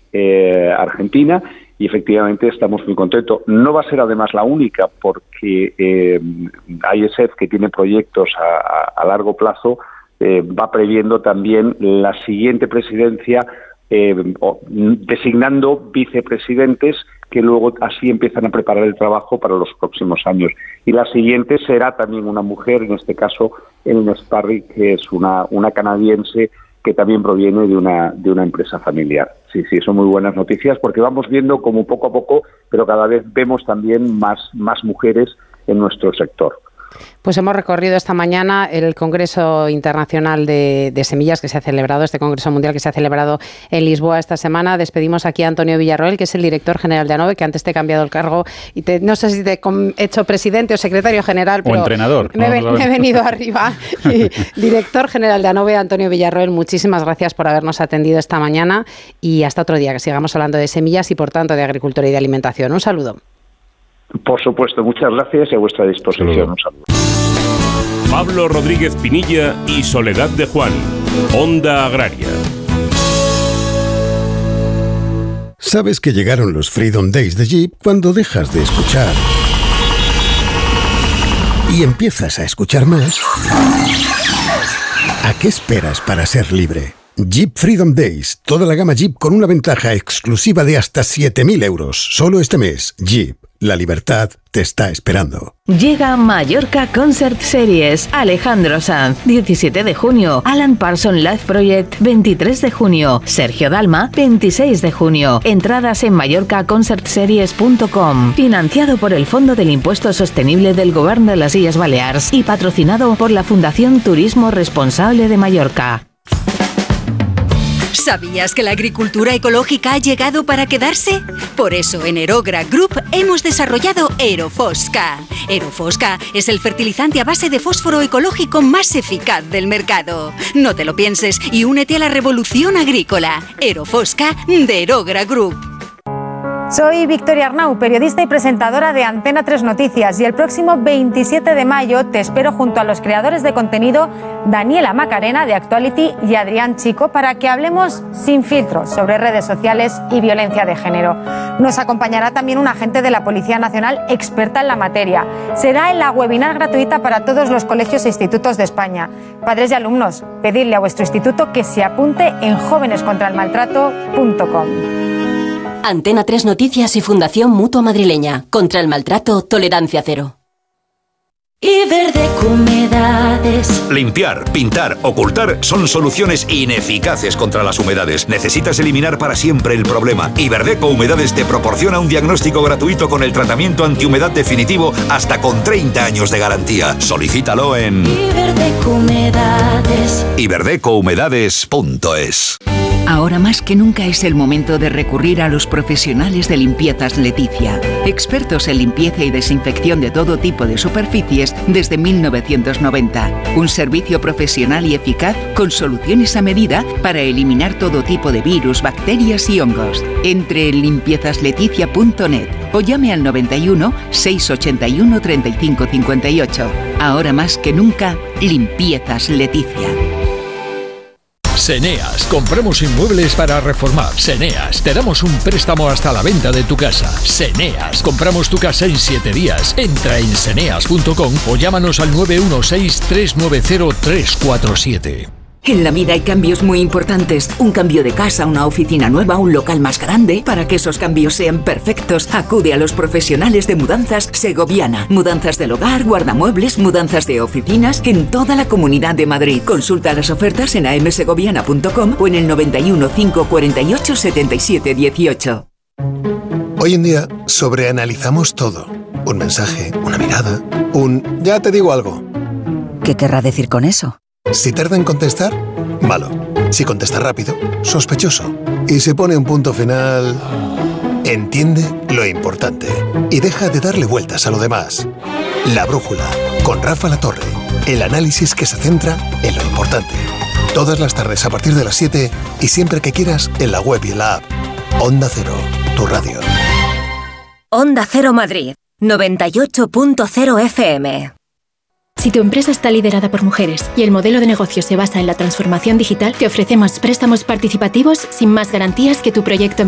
argentina, y efectivamente estamos muy contentos. No va a ser además la única, porque ISF, que tiene proyectos a largo plazo, va previendo también la siguiente presidencia, designando vicepresidentes que luego así empiezan a preparar el trabajo para los próximos años. Y la siguiente será también una mujer, en este caso Ellen Sparry, que es una canadiense que también proviene de una empresa familiar. Sí, son muy buenas noticias, porque vamos viendo como poco a poco, pero cada vez vemos también más mujeres en nuestro sector. Pues hemos recorrido esta mañana el Congreso Internacional de Semillas que se ha celebrado, este Congreso Mundial que se ha celebrado en Lisboa esta semana. Despedimos aquí a Antonio Villarroel, que es el director general de ANOVE, que antes te he cambiado el cargo y no sé si te he hecho presidente o secretario general, pero o entrenador. Me he venido arriba. Director general de ANOVE, Antonio Villarroel, muchísimas gracias por habernos atendido esta mañana y hasta otro día, que sigamos hablando de semillas y por tanto de agricultura y de alimentación. Un saludo. Por supuesto, muchas gracias y a vuestra disposición. Un saludo. Pablo Rodríguez Pinilla y Soledad de Juan, Onda Agraria. Sabes que llegaron los Freedom Days de Jeep cuando dejas de escuchar y empiezas a escuchar más. ¿A qué esperas para ser libre? Jeep Freedom Days, toda la gama Jeep con una ventaja exclusiva de hasta 7.000 euros. Solo este mes, Jeep. La libertad te está esperando. Llega Mallorca Concert Series. Alejandro Sanz, 17 de junio. Alan Parsons Live Project, 23 de junio. Sergio Dalma, 26 de junio. Entradas en mallorcaconcertseries.com. Financiado por el Fondo del Impuesto Sostenible del Gobierno de las Illes Balears y patrocinado por la Fundación Turismo Responsable de Mallorca. ¿Sabías que la agricultura ecológica ha llegado para quedarse? Por eso en Aerogra Group hemos desarrollado Aerofosca. Aerofosca es el fertilizante a base de fósforo ecológico más eficaz del mercado. No te lo pienses y únete a la revolución agrícola. Aerofosca de Aerogra Group. Soy Victoria Arnau, periodista y presentadora de Antena 3 Noticias, y el próximo 27 de mayo te espero junto a los creadores de contenido Daniela Macarena de Actuality y Adrián Chico para que hablemos sin filtros sobre redes sociales y violencia de género. Nos acompañará también un agente de la Policía Nacional experta en la materia. Será en la webinar gratuita para todos los colegios e institutos de España. Padres y alumnos, pedidle a vuestro instituto que se apunte en jovenescontraelmaltrato.com. Antena 3 Noticias y Fundación Mutua Madrileña. Contra el maltrato, tolerancia cero. Iberdeco Humedades. Limpiar, pintar, ocultar son soluciones ineficaces contra las humedades. Necesitas eliminar para siempre el problema. Iberdeco Humedades te proporciona un diagnóstico gratuito con el tratamiento antihumedad definitivo hasta con 30 años de garantía. Solicítalo en Iberdeco Humedades. iberdecohumedades.es. Ahora más que nunca es el momento de recurrir a los profesionales de Limpiezas Leticia, expertos en limpieza y desinfección de todo tipo de superficies desde 1990. Un servicio profesional y eficaz con soluciones a medida para eliminar todo tipo de virus, bacterias y hongos. Entre en limpiezasLeticia.net o llame al 91 681 35 58. Ahora más que nunca, Limpiezas Leticia. Seneas, compramos inmuebles para reformar. Seneas, te damos un préstamo hasta la venta de tu casa. Seneas, compramos tu casa en 7 días. Entra en seneas.com o llámanos al 916-390-347. En la vida hay cambios muy importantes. Un cambio de casa, una oficina nueva, un local más grande. Para que esos cambios sean perfectos, acude a los profesionales de Mudanzas Segoviana. Mudanzas del hogar, guardamuebles, mudanzas de oficinas en toda la Comunidad de Madrid. Consulta las ofertas en amsegoviana.com o en el 91 548 77 18. Hoy en día sobreanalizamos todo. Un mensaje, una mirada, ya te digo algo. ¿Qué querrá decir con eso? Si tarda en contestar, malo. Si contesta rápido, sospechoso. Y si pone un punto final, entiende lo importante y deja de darle vueltas a lo demás. La Brújula, con Rafa Latorre. El análisis que se centra en lo importante. Todas las tardes a partir de las 7 y siempre que quieras en la web y en la app. Onda Cero, tu radio. Onda Cero Madrid, 98.0 FM. Si tu empresa está liderada por mujeres y el modelo de negocio se basa en la transformación digital, te ofrecemos préstamos participativos sin más garantías que tu proyecto